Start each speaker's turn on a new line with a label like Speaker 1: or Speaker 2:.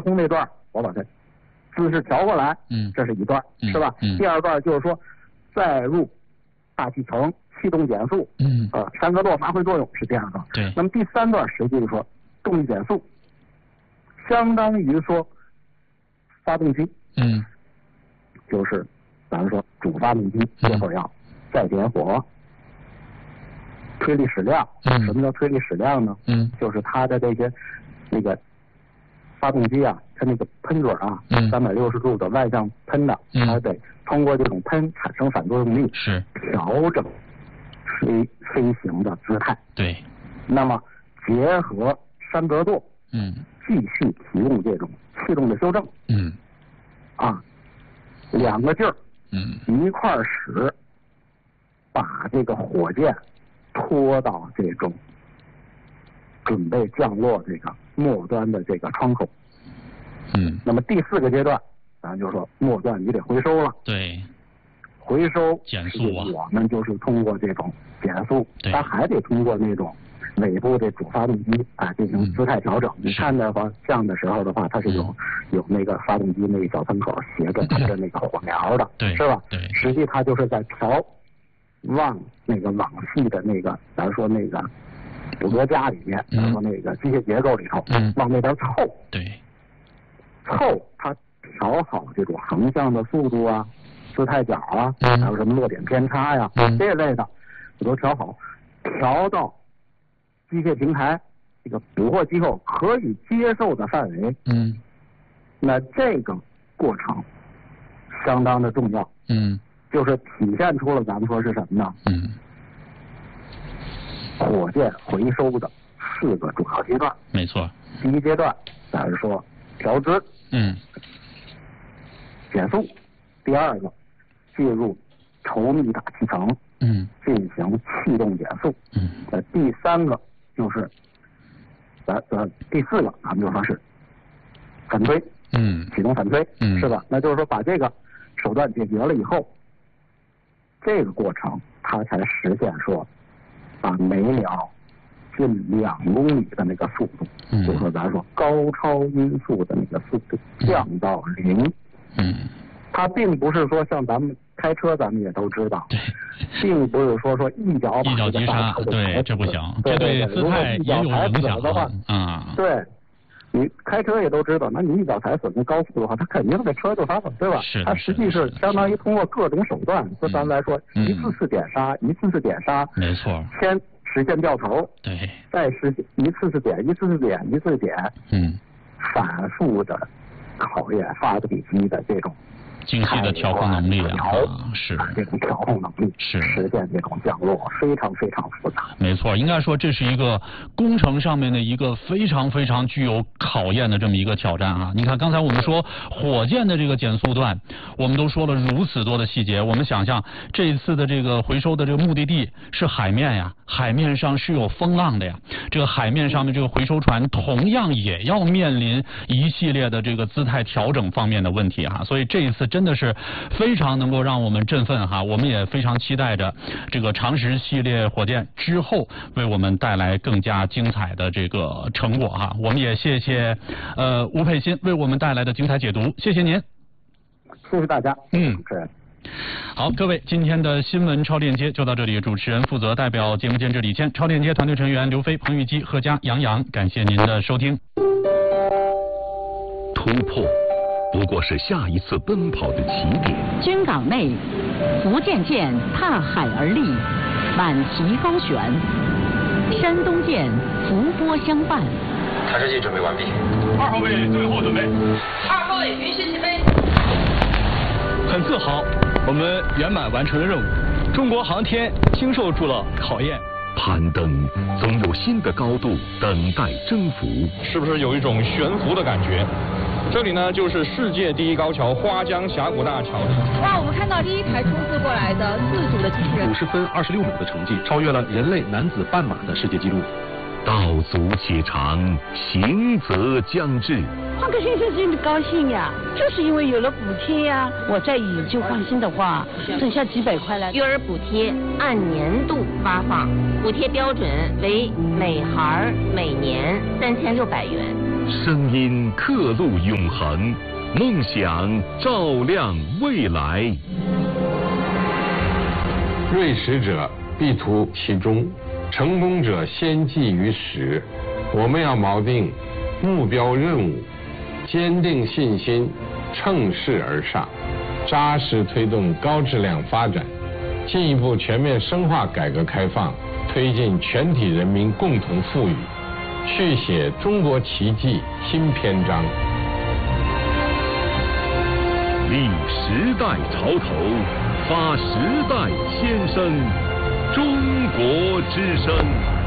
Speaker 1: 空那段，我把它姿势调过来，这是一段，是吧？第二段就是说再入大气层，气动减速，山格舵发挥作用是第二段。
Speaker 2: 对。
Speaker 1: 那么第三段实际是说动力减速，相当于说发动机，就是咱们说主发动机最后要再点火。推力矢量，什么叫推力矢量呢？就是它的这些那个发动机啊，它那个喷嘴啊，360度的外向喷的，它得通过这种喷产生反作用力，
Speaker 2: 是
Speaker 1: 调整飞行的姿态。
Speaker 2: 对。
Speaker 1: 那么结合山格舵，继续提供这种气动的修正，两个劲儿，一块儿使，把这个火箭拖到这种准备降落这个末端的这个窗口。那么第四个阶段，咱就说末端你得回收了。
Speaker 2: 对。
Speaker 1: 回收
Speaker 2: 减速啊，
Speaker 1: 我们就是通过这种减速，它还得通过那种尾部的主发动机进行姿态调整。你看的话，降的时候的话，它是有那个发动机那个小喷口斜着它的那个火苗的，是吧？
Speaker 2: 对。
Speaker 1: 实际它就是在往那个网系的那个，咱说那个骨骼架里面，咱说那个机械结构里头，往那边凑。
Speaker 2: 对。
Speaker 1: 凑它调好这种横向的速度啊、姿态角啊，还有什么落点偏差呀，这类的，我都调好，调到机械平台这个捕获机构可以接受的范围。那这个过程相当的重要。就是体现出了咱们说是什么呢？火箭回收的4个主要阶段。
Speaker 2: 没错。
Speaker 1: 第一阶段，咱是说调姿，减速；第二个，进入稠密大气层，进行气动减速。第三个就是第4个，咱们就说是反推，启动反推，是吧？那就是说把这个手段解决了以后，这个过程它才实现说把每秒近2公里的那个速度，就是说咱说高超音速的那个速度降到0。它并不是说像咱们开车，咱们也都知道，并不是说一脚把这个刹车
Speaker 2: 对，这不行，
Speaker 1: 对，
Speaker 2: 姿态也有影响
Speaker 1: 的话，对。你开车也都知道，那你一脚踩死那高速的话，它肯定这车就发生，对吧？它实际是相当于通过各种手段，就咱们来说，一次次点刹，一次次点刹，
Speaker 2: 没错，
Speaker 1: 先实现掉头，
Speaker 2: 对，
Speaker 1: 再实现一次次点，一次次点，一次点，反复的考验发动机的这种
Speaker 2: 精细的调控能力是
Speaker 1: 这种调控能力，
Speaker 2: 是
Speaker 1: 实现这种降落，非常非常复杂。
Speaker 2: 没错，应该说这是一个工程上面的一个非常非常具有考验的这么一个挑战啊！你看刚才我们说火箭的这个减速段，我们都说了如此多的细节，我们想象这一次的这个回收的这个目的地是海面呀，海面上是有风浪的呀，这个海面上面这个回收船同样也要面临一系列的这个姿态调整方面的问题哈，所以这一次真的是非常能够让我们振奋哈，我们也非常期待着这个长实系列火箭之后为我们带来更加精彩的这个成果哈。我们也谢谢吴佩欣为我们带来的精彩解读，谢谢您，
Speaker 1: 谢谢大家。
Speaker 2: 好，各位，今天的新闻超链接就到这里，主持人负责代表节目监制李谦，超链接团队成员刘飞、彭玉基、贺佳、杨洋，感谢您的收听。
Speaker 3: 突破不过是下一次奔跑的起点。
Speaker 4: 军港内，福建舰踏海而立，满旗高悬；山东舰伏波相伴。
Speaker 5: 探视器准备完毕。
Speaker 6: 2号位最后准备。
Speaker 7: 2号位允许起飞。
Speaker 6: 很自豪，我们圆满完成了任务。中国航天经受住了考验。
Speaker 3: 攀登总有新的高度等待征服。
Speaker 8: 是不是有一种悬浮的感觉？这里呢，就是世界第一高桥花江峡谷大桥。
Speaker 7: 哇，我们看到第一台冲刺过来的自主的机器人，
Speaker 9: 50分26秒的成绩，超越了人类男子半马的世界纪录。
Speaker 3: 道阻且长，行则将至。
Speaker 10: 换个先生真的高兴呀，就是因为有了补贴呀。我再以就放心的话，剩下几百块了。
Speaker 11: 育儿补贴按年度发放，补贴标准为每孩每年3600元。
Speaker 3: 声音刻录永恒，梦想照亮未来。
Speaker 5: 锐识者必图其中，成功者先记于始。我们要锚定目标任务，坚定信心，乘势而上，扎实推动高质量发展，进一步全面深化改革开放，推进全体人民共同富裕，续写中国奇迹新篇章。
Speaker 3: 立时代潮头，发时代先声，中国之声。